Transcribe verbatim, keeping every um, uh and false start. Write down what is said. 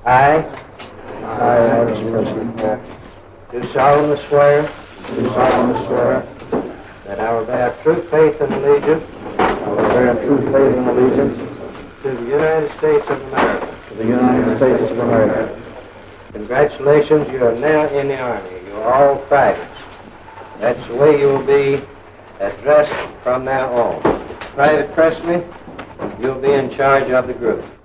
I, I, Mister President, do solemnly swear do solemnly swear that I will bear true faith and allegiance I will bear true faith and allegiance to the United States of America. to the United States of America. Congratulations, you are now in the Army. You are all privates. That's the way you will be addressed from now on. Private Presley, you'll be in charge of the group.